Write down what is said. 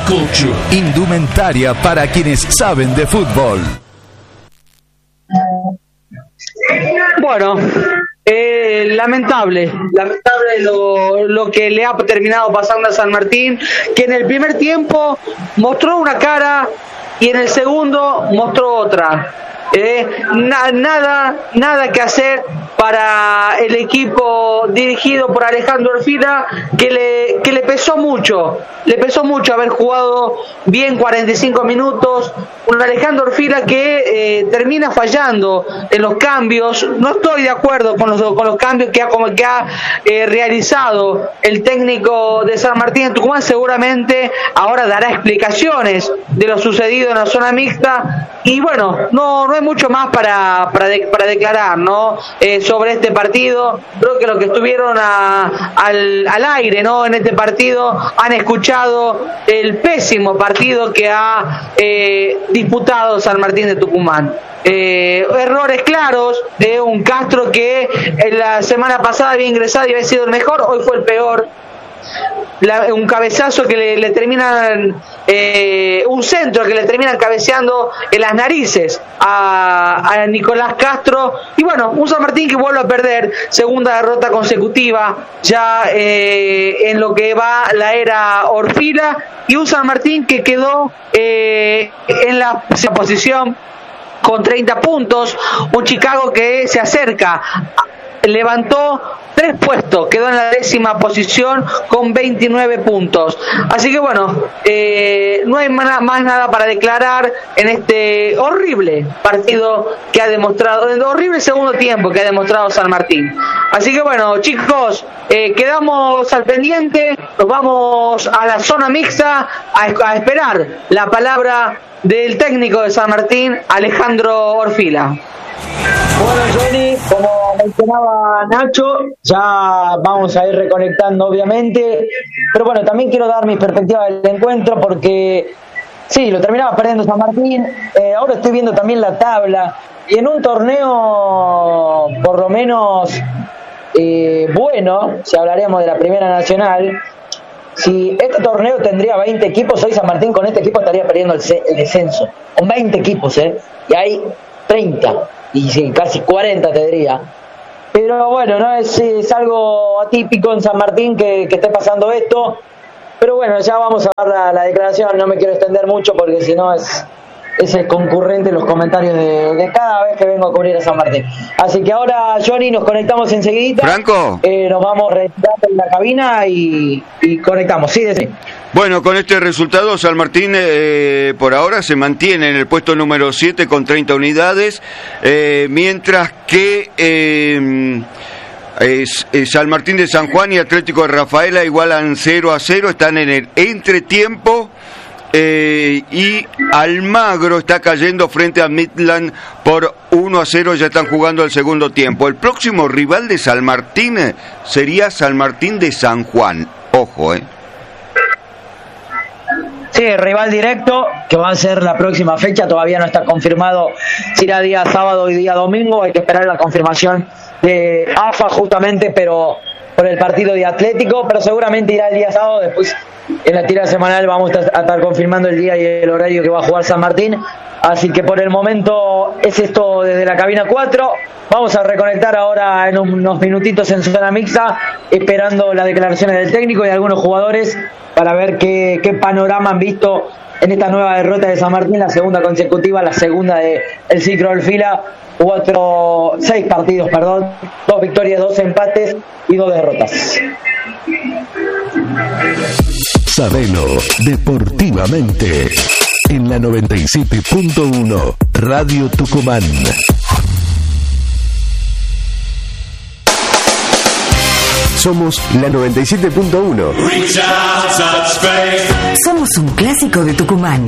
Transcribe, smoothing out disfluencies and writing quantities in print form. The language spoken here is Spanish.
Culture. Indumentaria para quienes saben de fútbol. Bueno, lamentable lo que le ha terminado pasando a San Martín, que en el primer tiempo mostró una cara y en el segundo mostró otra. Nada que hacer para el equipo dirigido por Alejandro Orfila, que le pesó mucho haber jugado bien 45 minutos, un Alejandro Orfila que termina fallando en los cambios. No estoy de acuerdo con los cambios que ha realizado el técnico de San Martín de Tucumán. Seguramente ahora dará explicaciones de lo sucedido en la zona mixta, y bueno, no hay mucho más para declarar, ¿no? Sobre este partido. Creo que los que estuvieron al aire, ¿no?, en este partido han escuchado el pésimo partido que ha disputado San Martín de Tucumán. Errores claros de un Castro que en la semana pasada había ingresado y había sido el mejor, hoy fue el peor. Un cabezazo que le terminan, un centro que le terminan cabeceando en las narices a Nicolás Castro, y bueno, un San Martín que vuelve a perder, segunda derrota consecutiva ya en lo que va la era Orfila, y un San Martín que quedó en la posición con 30 puntos, un Chicago que se acerca, levantó 3 puestos, quedó en la 10ª posición con 29 puntos. Así que bueno, no hay más nada para declarar en este horrible partido que ha demostrado, en el horrible segundo tiempo que ha demostrado San Martín. Así que bueno, chicos, quedamos al pendiente, nos vamos a la zona mixta a esperar la palabra del técnico de San Martín, Alejandro Orfila. Bueno, Johnny, como mencionaba Nacho, ya vamos a ir reconectando obviamente, pero bueno, también quiero dar mi perspectiva del encuentro, porque sí, lo terminaba perdiendo San Martín. Ahora estoy viendo también la tabla, y en un torneo por lo menos bueno, si hablaremos de la Primera Nacional, si este torneo tendría 20 equipos, hoy San Martín con este equipo estaría perdiendo el descenso, con 20 equipos, y hay 30 y sí, casi 40 te diría. Pero bueno, no es algo atípico en San Martín que esté pasando esto. Pero bueno, ya vamos a dar la declaración. No me quiero extender mucho porque si no es concurrente los comentarios de cada vez que vengo a cubrir a San Martín. Así que ahora, Johnny, nos conectamos enseguida. Franco, nos vamos retirando en la cabina y conectamos. Sí, sí. Bueno, con este resultado San Martín por ahora se mantiene en el puesto número 7 con 30 unidades, mientras que San Martín de San Juan y Atlético de Rafaela igualan 0-0, están en el entretiempo, y Almagro está cayendo frente a Midland por 1-0, ya están jugando el segundo tiempo. El próximo rival de San Martín sería San Martín de San Juan, ojo, Sí, rival directo, que va a ser la próxima fecha, todavía no está confirmado si era día sábado y día domingo, hay que esperar la confirmación de AFA justamente, pero por el partido de Atlético, pero seguramente irá el día sábado. Después en la tira semanal vamos a estar confirmando el día y el horario que va a jugar San Martín. Así que por el momento es esto desde la cabina 4. Vamos a reconectar ahora en unos minutitos en zona mixta, esperando las declaraciones del técnico y de algunos jugadores para ver qué panorama han visto en esta nueva derrota de San Martín, la segunda consecutiva, la segunda del ciclo Orfila. 6 partidos, 2 victorias, 2 empates y 2 derrotas. Sabelo deportivamente en la 97.1 Radio Tucumán. Somos la 97.1. Reach out, touch faith. Somos un clásico de Tucumán.